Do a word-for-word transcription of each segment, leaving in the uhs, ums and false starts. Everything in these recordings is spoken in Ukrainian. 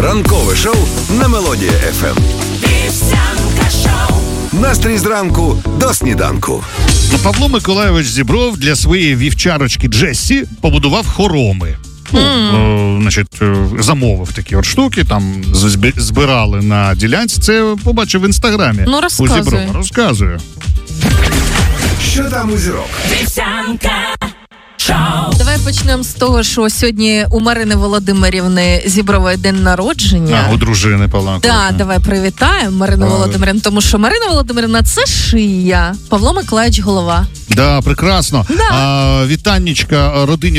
Ранкове шоу на Мелодія еф ем. Вівсянка шоу. Настрій зранку до сніданку. Павло Миколайович Зібров для своєї вівчарочки Джессі побудував хороми. Ну, mm. е, значить, е, замовив такі от штуки, там збирали на ділянці. Це побачив в інстаграмі. Ну, розказує. У Зіброва. Розказує. Що там у зірок? Вівсянка шоу. Давай почнемо з того, що сьогодні у Марини Володимирівни Зібрової день народження. А, у дружини Павла. Да, давай привітаємо Марину Володимирівну, тому що Марина Володимирівна – це шия, Павло Миколайович – голова. Да, прекрасно. Да. А, вітаннячка родині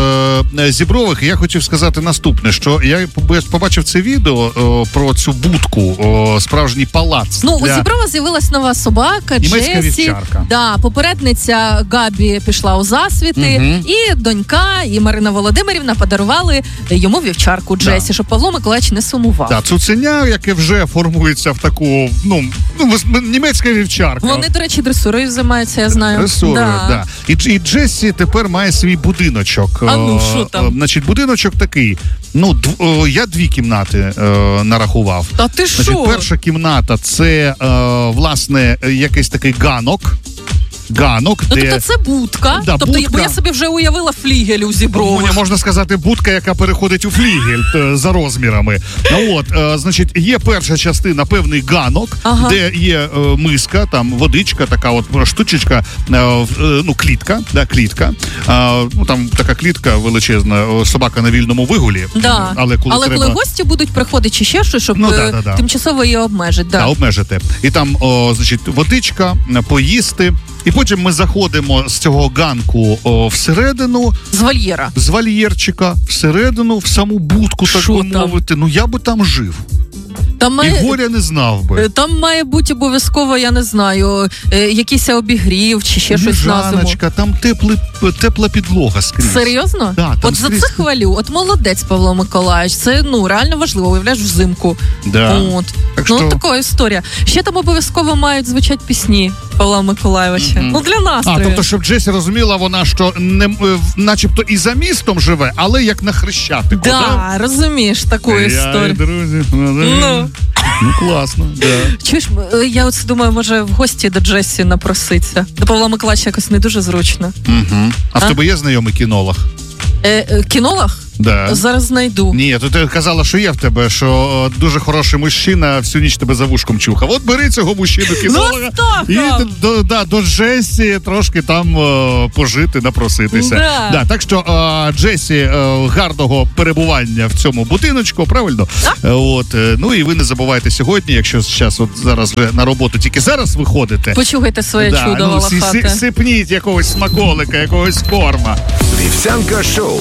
е, Зібрових. Я хотів сказати наступне, що я побачив це відео о, про цю будку, о, справжній палац. Ну, для... у Зіброва з'явилась нова собака, німецька Джесі. вівчарка. Да, попередниця Габі пішла у засвіти, угу. і донька, і Марина Володимирівна подарували йому вівчарку Джесі, да. щоб Павло Миколайович не сумував. Так, цуценя, яке вже формується в таку, ну, ну німецька вівчарка. Вони, до речі, дресурою займаються, я знаю. Дресурою, да. да. І, і Джесі тепер має свій будиночок. А ну, що там? Значить, будиночок такий. Ну, дв, о, я дві кімнати е, нарахував. Та ти що? Значить, перша кімната – це, е, власне, якийсь такий ганок. Ганок, ну, де... тобто це будка, да, тобто будка. Бо я собі вже уявила флігель у Зібрових. Можна сказати, будка, яка переходить у флігель т, за розмірами. Ну, от, е, значить, є перша частина, певний ганок, ага. де є е, миска, там водичка, така от штучечка, е, е, ну, клітка, да, клітка. Е, ну, там така клітка величезна, собака на вільному вигулі. Да. Але, коли, але треба... коли гості будуть приходити чи ще щось, щоб ну, да, да, да. тимчасово її обмежити. Да. Да, обмежити. І там, о, значить, водичка, поїсти. І потім ми заходимо з цього ганку о, всередину. З вольєра. З вольєрчика всередину, в саму будку, так би мовити. Ну, я би там жив. Там має... І горя не знав би. Там має бути обов'язково, я не знаю, е, якийсь обігрів чи ще щось на зиму. Там теплий, тепла підлога скрізь. Серйозно? Да, от скрізь... за це хвалю. От молодець, Павло Миколайович. Це, ну, реально важливо, уявляєш, взимку. Да. От. Так ну, що... така історія. Ще там обов'язково мають звучати пісні Павла Миколайовича. Mm-hmm. Ну, для настрою. А, тобто, щоб Джесі розуміла вона, що не, начебто і за містом живе, але як на Хрещатику. Да, да? розумієш таку я історію. Друзі, ну. Ну, класно, да. Чуєш, я от думаю, може в гості до Джесі напроситься. До Павла Миколайовича якось не дуже зручно. Угу. А, а в тебе є знайомий кінолог? Е, е, кінолог? Да. Зараз знайду. Ні, то ти казала, що є в тебе, що о, дуже хороший мужчина всю ніч тебе за вушком чухав. От бери цього мужчину-кінолога ну, і до, да, до Джесі трошки там о, пожити, напроситися. Да. Да, так що о, Джесі о, гарного перебування в цьому будиночку, правильно? А? От, ну і ви не забувайте сьогодні, якщо зараз от зараз вже на роботу тільки зараз виходите. Почухайте своє да, чудо, ну, волохате. Сипніть якогось смаколика, якогось корма. Вівсянка шоу.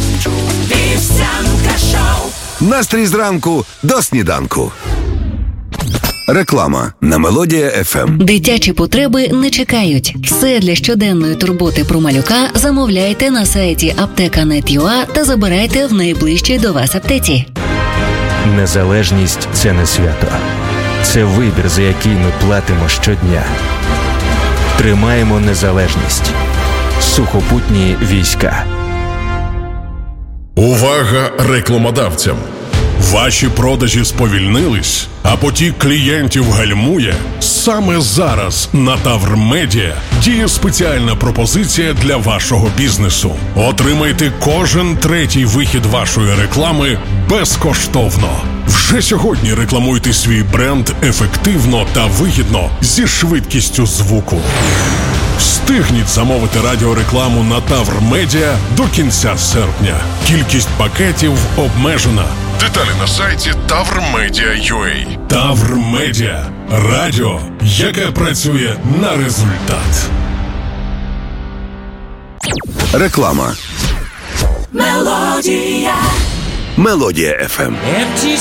Вівсянка шоу. Настрій зранку до сніданку. Реклама на Мелодія еф ем. Дитячі потреби не чекають. Все для щоденної турботи про малюка замовляйте на сайті аптека крапка нет крапка ю а та забирайте в найближчій до вас аптеці. Незалежність – це не свято. Це вибір, за який ми платимо щодня. Тримаємо незалежність. Сухопутні війська. Увага рекламодавцям! Ваші продажі сповільнились, а потік клієнтів гальмує? Саме зараз на Тавр Медіа діє спеціальна пропозиція для вашого бізнесу. Отримайте кожен третій вихід вашої реклами безкоштовно. Вже сьогодні рекламуйте свій бренд ефективно та вигідно зі швидкістю звуку. Встигніть замовити радіорекламу на Тавр Медіа до кінця серпня. Кількість пакетів обмежена. Деталі на сайті тавр медіа крапка ю а. Тавр Медіа. Радіо, яке працює на результат. Реклама. Мелодія. Мелодія еф ем.